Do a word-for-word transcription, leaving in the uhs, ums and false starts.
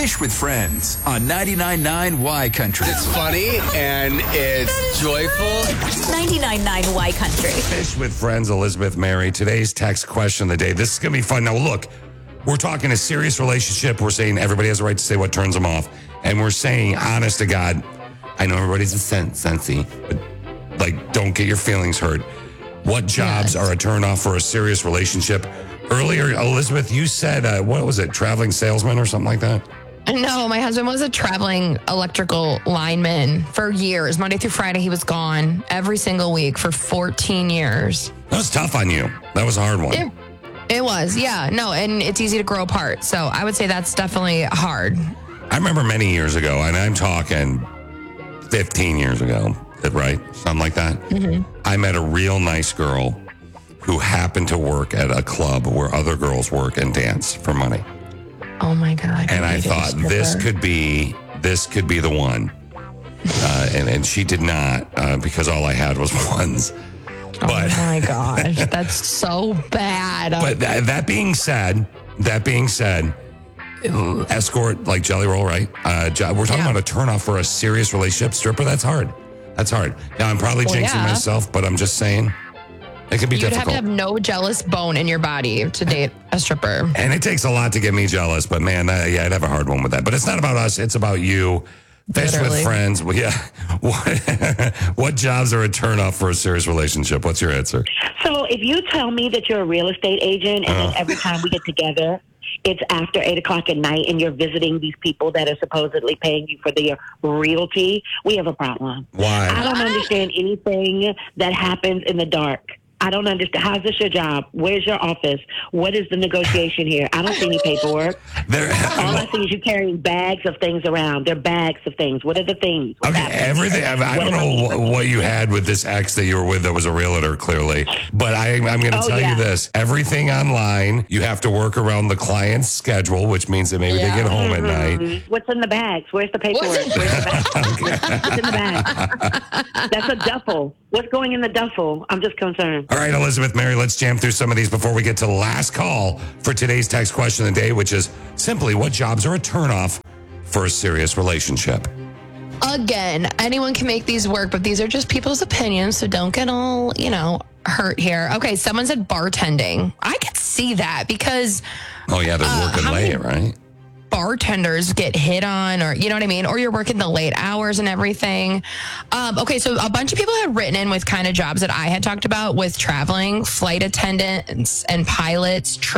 Fish with Friends on ninety-nine point nine Y Country. It's funny and it's joyful. ninety-nine point nine Y Country. Fish with Friends, Elizabeth Mary. Today's text question of the day. This is going to be fun. Now, look, we're talking a serious relationship. We're saying everybody has a right to say what turns them off. And we're saying, honest to God, I know everybody's a sen- sensey, but like, don't get your feelings hurt. What jobs yes. are a turnoff for a serious relationship? Earlier, Elizabeth, you said, uh, what was it, traveling salesman or something like that? No, my husband was a traveling electrical lineman for years. Monday through Friday, he was gone every single week for fourteen years. That was tough on you. That was a hard one. It, it was, yeah. No, and it's easy to grow apart. So I would say that's definitely hard. I remember many years ago, and I'm talking fifteen years ago, right? Something like that. Mm-hmm. I met a real nice girl who happened to work at a club where other girls work and dance for money. Oh my God. And I thought this could be, this could be the one. Uh, and, and she did not, uh, because all I had was ones. But, oh my gosh, that's so bad. But th- that being said, that being said, escort like Jelly Roll, right? Uh, we're talking yeah. about a turnoff for a serious relationship. Stripper, that's hard. That's hard. Now, I'm probably well, jinxing yeah. myself, but I'm just saying. It can be You'd difficult. You'd have to have no jealous bone in your body to date a stripper. And it takes a lot to get me jealous, but man, uh, yeah, I'd have a hard one with that. But it's not about us. It's about you. Fish Literally. with friends. Well, yeah. What, what jobs are a turnoff for a serious relationship? What's your answer? So if you tell me that you're a real estate agent and uh. then every time we get together, it's after eight o'clock at night and you're visiting these people that are supposedly paying you for their realty, we have a problem. Why? I don't understand anything that happens in the dark. I don't understand. How's this your job? Where's your office? What is the negotiation here? I don't see any paperwork. There, All I see is you carrying bags of things around. They're bags of things. What are the things? What's okay, happening? everything. I, I don't know what, what you had with this ex that you were with that was a realtor, clearly. But I, I'm going to oh, tell yeah. you this. Everything online, you have to work around the client's schedule, which means that maybe yeah. they get home mm-hmm. at night. What's in the bags? Where's the paperwork? Where's the bag? What's in the bag? That's a duffel. What's going in the duffel? I'm just concerned. All right, Elizabeth Mary, let's jam through some of these before we get to the last call for today's text question of the day, which is simply, what jobs are a turnoff for a serious relationship? Again, anyone can make these work, but these are just people's opinions, so don't get all, you know, hurt here. Okay, someone said bartending. I could see that because... Oh, yeah, they're uh, working late, right? Bartenders get hit on, or you know what I mean, or you're working the late hours and everything. Um, okay, so a bunch of people had written in with kind of jobs that I had talked about with traveling, flight attendants and pilots,